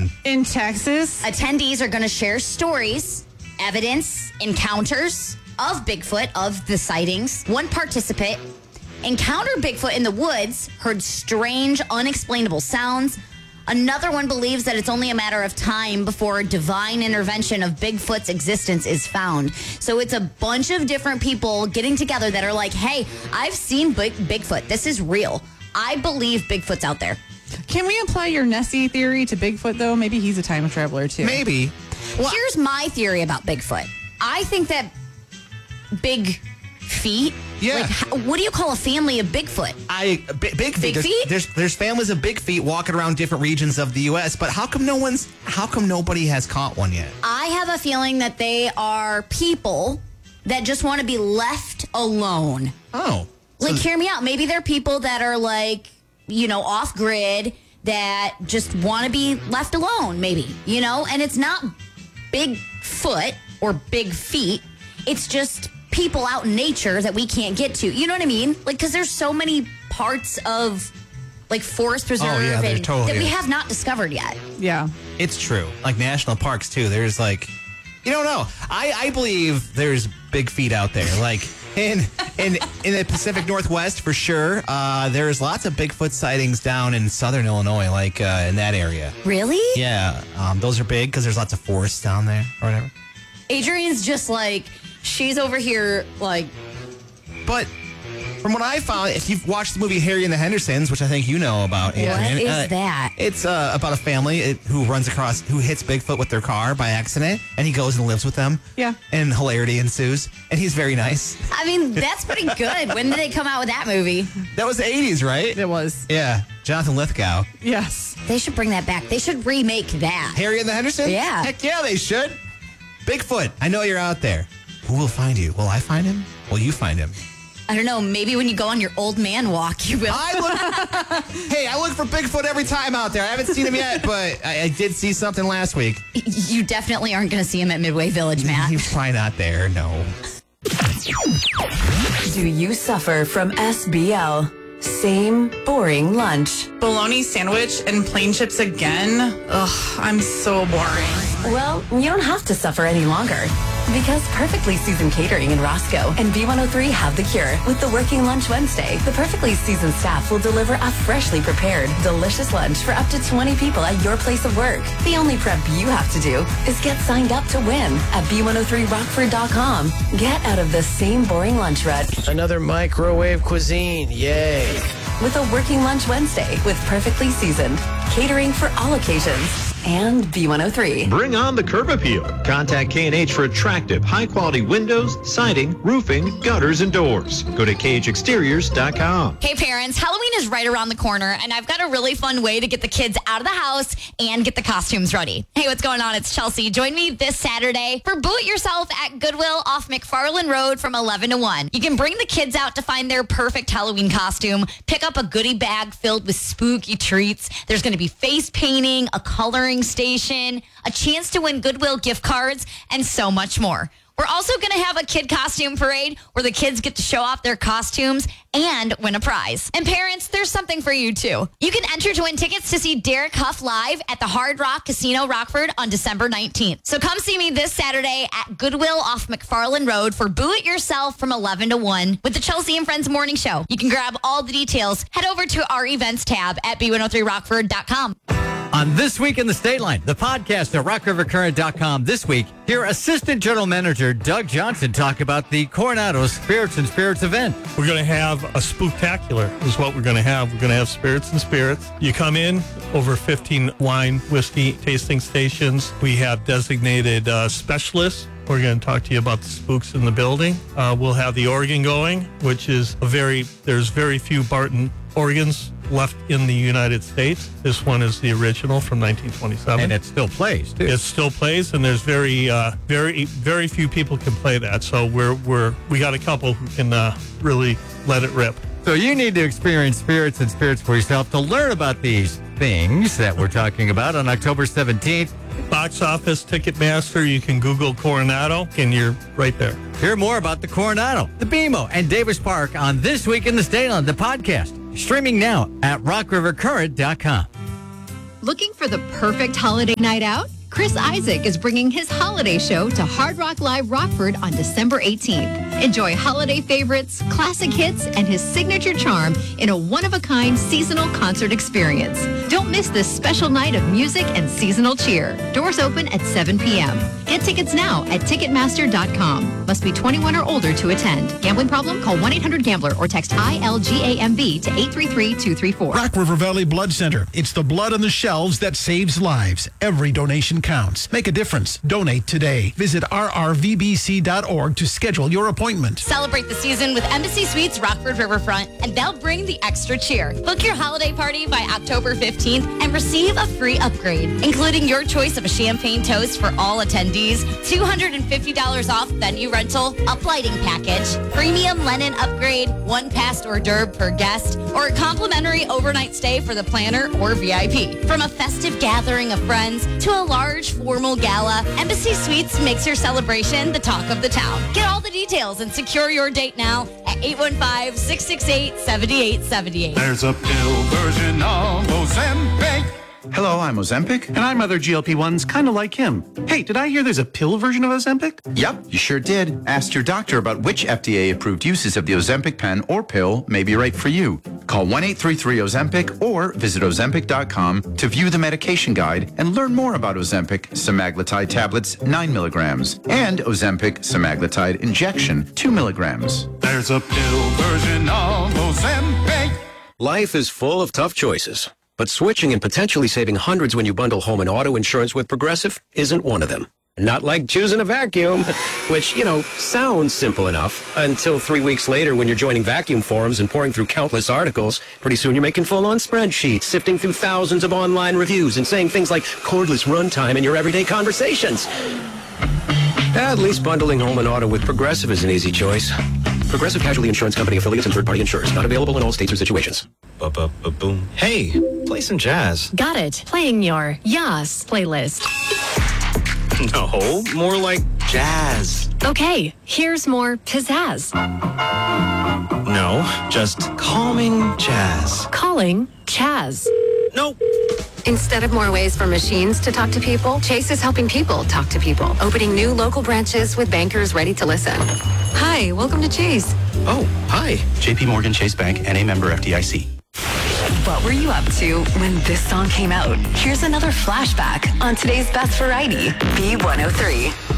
one? In Texas. Attendees are going to share stories, evidence, encounters of Bigfoot, of the sightings. One participant encountered Bigfoot in the woods, heard strange, unexplainable sounds. Another one believes that it's only a matter of time before a divine intervention of Bigfoot's existence is found. So it's a bunch of different people getting together that are like, hey, I've seen Bigfoot. This is real. I believe Bigfoot's out there. Can we apply your Nessie theory to Bigfoot, though? Maybe he's a time traveler, too. Maybe. Well, here's my theory about Bigfoot. I think that big feet. Yeah. Like, what do you call a family of Bigfoot? Big feet. Big feet? There's families of big feet walking around different regions of the U.S., but how come nobody has caught one yet? I have a feeling that they are people that just want to be left alone. Oh. Like, hear me out. Maybe they're people that are like, off grid that just want to be left alone, maybe, and it's not Bigfoot or big feet. It's just people out in nature that we can't get to. You know what I mean? Like, because there's so many parts of, like, forest preserve totally that we have not discovered yet. Yeah. It's true. Like national parks, too. There's like, you don't know. I believe there's big feet out there. Like, in the Pacific Northwest, for sure, there's lots of Bigfoot sightings down in southern Illinois, like in that area. Really? Yeah. Those are big because there's lots of forests down there or whatever. Adrian's just like, she's over here, like... But from what I found, if you've watched the movie Harry and the Hendersons, which I think you know about, Adrian. What is that? It's about a family who hits Bigfoot with their car by accident, and he goes and lives with them. Yeah. And hilarity ensues, and he's very nice. I mean, that's pretty good. When did they come out with that movie? That was the 80s, right? It was. Yeah. Jonathan Lithgow. Yes. They should bring that back. They should remake that. Harry and the Hendersons? Yeah. Heck yeah, they should. Bigfoot, I know you're out there. Who will find you? Will I find him? Will you find him? I don't know. Maybe when you go on your old man walk, you will. I look for Bigfoot every time out there. I haven't seen him yet, but I did see something last week. You definitely aren't going to see him at Midway Village, Matt. He's probably not there, no. Do you suffer from SBL? Same boring lunch. Bologna sandwich and plain chips again? Ugh, I'm so boring. Well, you don't have to suffer any longer. Because Perfectly Seasoned Catering in Roscoe and B103 have the cure. With the Working Lunch Wednesday, the Perfectly Seasoned staff will deliver a freshly prepared, delicious lunch for up to 20 people at your place of work. The only prep you have to do is get signed up to win at B103Rockford.com. Get out of the same boring lunch rut. Another microwave cuisine, yay. With a Working Lunch Wednesday with Perfectly Seasoned. Catering for all occasions. And B103. Bring on the curb appeal. Contact K&H for attractive, high-quality windows, siding, roofing, gutters, and doors. Go to KHExteriors.com. Hey parents, Halloween is right around the corner, and I've got a really fun way to get the kids out of the house and get the costumes ready. Hey, what's going on? It's Chelsea. Join me this Saturday for Boo It Yourself at Goodwill off McFarland Road from 11 to 1. You can bring the kids out to find their perfect Halloween costume, pick up a goodie bag filled with spooky treats. There's going to be face painting, a coloring station, a chance to win Goodwill gift cards, and so much more. We're also going to have a kid costume parade where the kids get to show off their costumes and win a prize. And parents, there's something for you too. You can enter to win tickets to see Derek Huff live at the Hard Rock Casino Rockford on December 19th. So come see me this Saturday at Goodwill off McFarland Road for Boo It Yourself from 11 to 1 with the Chelsea and Friends Morning Show. You can grab all the details. Head over to our events tab at b103rockford.com. On This Week in the State Line, the podcast at rockrivercurrent.com. This week, hear Assistant General Manager Doug Johnson talk about the Coronado Spirits and Spirits event. We're going to have a spooktacular is what we're going to have. We're going to have Spirits and Spirits. You come in, over 15 wine, whiskey tasting stations. We have designated specialists. We're going to talk to you about the spooks in the building. We'll have the organ going, which is there's very few Barton organs left in the United States. This one is the original from 1927. And it still plays, too. It still plays, and there's very few people can play that. So we got a couple who can really let it rip. So you need to experience Spirits and Spirits for yourself to learn about these things that we're talking about on October 17th. Box office, Ticketmaster, you can Google Coronado, and you're right there. Hear more about the Coronado, the BMO, and Davis Park on This Week in the State Line, the podcast. Streaming now at rockrivercurrent.com. Looking for the perfect holiday night out? Chris Isaac is bringing his holiday show to Hard Rock Live Rockford on December 18th. Enjoy holiday favorites, classic hits, and his signature charm in a one-of-a-kind seasonal concert experience. Don't miss this special night of music and seasonal cheer. Doors open at 7 p.m. Get tickets now at Ticketmaster.com. Must be 21 or older to attend. Gambling problem? Call 1-800-GAMBLER or text ILGAMB to 833-234. Rock River Valley Blood Center. It's the blood on the shelves that saves lives. Every donation counts. Make a difference. Donate today. Visit rrvbc.org to schedule your appointment. Celebrate the season with Embassy Suites Rockford Riverfront, and they'll bring the extra cheer. Book your holiday party by October 15th and receive a free upgrade, including your choice of a champagne toast for all attendees, $250 off venue rental, uplighting package, premium Lennon upgrade, one passed hors d'oeuvre per guest, or a complimentary overnight stay for the planner or VIP. From a festive gathering of friends to a large formal gala, Embassy Suites makes your celebration the talk of the town. Get all the details and secure your date now at 815-668-7878. There's a pill version of Ozempic. Hello, I'm Ozempic. And I'm other GLP-1s kind of like him. Hey, did I hear there's a pill version of Ozempic? Yep, you sure did. Ask your doctor about which FDA-approved uses of the Ozempic pen or pill may be right for you. Call 1-833-OZEMPIC or visit Ozempic.com to view the medication guide and learn more about Ozempic semaglutide tablets 9 milligrams and Ozempic semaglutide injection 2 milligrams. There's a pill version of Ozempic. Life is full of tough choices, but switching and potentially saving hundreds when you bundle home and auto insurance with Progressive isn't one of them. Not like choosing a vacuum, which, sounds simple enough until 3 weeks later when you're joining vacuum forums and pouring through countless articles. Pretty soon you're making full-on spreadsheets, sifting through thousands of online reviews and saying things like cordless runtime in your everyday conversations. At least bundling home and auto with Progressive is an easy choice. Progressive Casualty Insurance Company affiliates and third-party insurers. Not available in all states or situations. Boom. Hey, play some jazz. Got it. Playing your Yas playlist. No, more like jazz. Okay, here's more pizzazz. No, just calming jazz. Calling Chaz. Nope. Instead of more ways for machines to talk to people, Chase is helping people talk to people, opening new local branches with bankers ready to listen. Hi, welcome to Chase. Oh, hi. JP Morgan Chase Bank and a member FDIC. What were you up to when this song came out? Here's another flashback on today's Best Variety, B103.